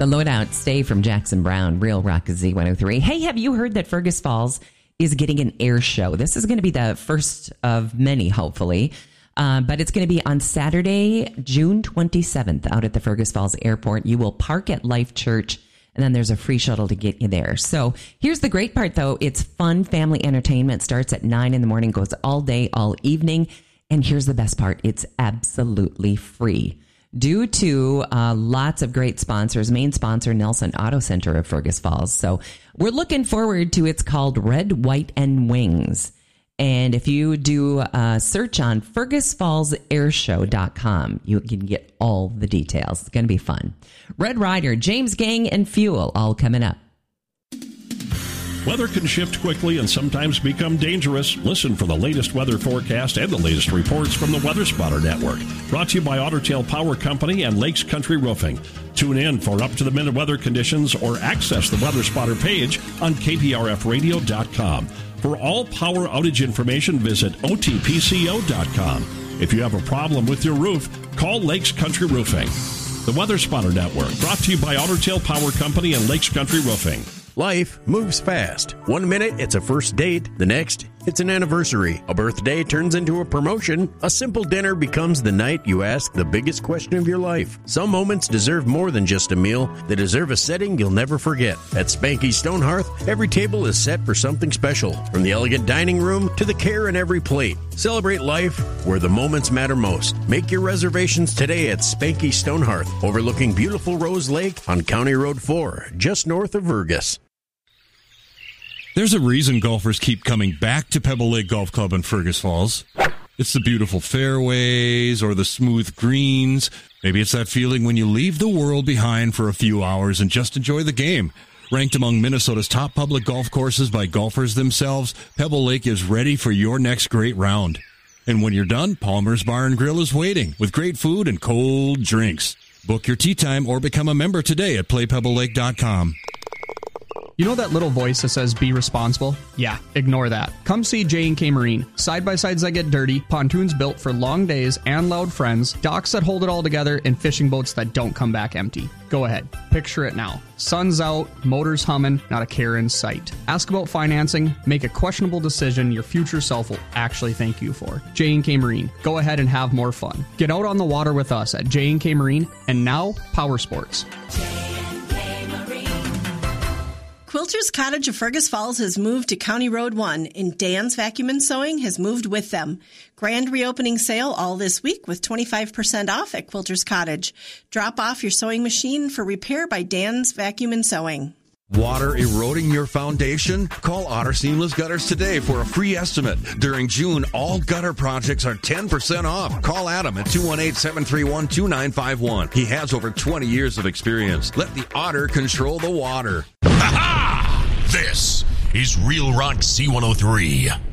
the Loadout. Stay from Jackson Brown, Real Rock Z103. Hey, have you heard that Fergus Falls is getting an air show? This is going to be the first of many, hopefully. But it's going to be on Saturday, June 27th, out at the Fergus Falls Airport. You will park at Life Church, and then there's a free shuttle to get you there. So here's the great part, though. It's fun family entertainment. Starts at 9 in the morning, goes all day, all evening. And here's the best part. It's absolutely free. Due to lots of great sponsors, main sponsor, Nelson Auto Center of Fergus Falls. So we're looking forward to, it's called Red, White, and Wings. And if you do a search on FergusFallsAirshow.com, you can get all the details. It's going to be fun. Red Rider, James Gang, and Fuel, all coming up. Weather can shift quickly and sometimes become dangerous. Listen for the latest weather forecast and the latest reports from the Weather Spotter Network. Brought to you by Otter Tail Power Company and Lakes Country Roofing. Tune in for up-to-the-minute weather conditions or access the Weather Spotter page on KPRFradio.com. For all power outage information, visit OTPCO.com. If you have a problem with your roof, call Lakes Country Roofing. The Weather Spotter Network, brought to you by Otter Tail Power Company and Lakes Country Roofing. Life moves fast. 1 minute, it's a first date. The next, it's an anniversary. A birthday turns into a promotion. A simple dinner becomes the night you ask the biggest question of your life. Some moments deserve more than just a meal. They deserve a setting you'll never forget. At Spanky Stone Hearth, every table is set for something special. From the elegant dining room to the care in every plate. Celebrate life where the moments matter most. Make your reservations today at Spanky Stone Hearth, overlooking beautiful Rose Lake on County Road 4, just north of Vergas. There's a reason golfers keep coming back to Pebble Lake Golf Club in Fergus Falls. It's the beautiful fairways or the smooth greens. Maybe it's that feeling when you leave the world behind for a few hours and just enjoy the game. Ranked among Minnesota's top public golf courses by golfers themselves, Pebble Lake is ready for your next great round. And when you're done, Palmer's Bar and Grill is waiting with great food and cold drinks. Book your tee time or become a member today at playpebblelake.com. You know that little voice that says, be responsible? Yeah, ignore that. Come see J&K Marine. Side-by-sides that get dirty, pontoons built for long days and loud friends, docks that hold it all together, and fishing boats that don't come back empty. Go ahead. Picture it now. Sun's out, motors humming, not a care in sight. Ask about financing, make a questionable decision your future self will actually thank you for. J&K Marine. Go ahead and have more fun. Get out on the water with us at J&K Marine, and now Power Sports. Quilter's Cottage of Fergus Falls has moved to County Road 1, and Dan's Vacuum and Sewing has moved with them. Grand reopening sale all this week with 25% off at Quilter's Cottage. Drop off your sewing machine for repair by Dan's Vacuum and Sewing. Water eroding your foundation? Call Otter Seamless Gutters today for a free estimate. During June, all gutter projects are 10% off. Call Adam at 218-731-2951. He has over 20 years of experience. Let the Otter control the water. Ha-ha! This is Real Rock C103.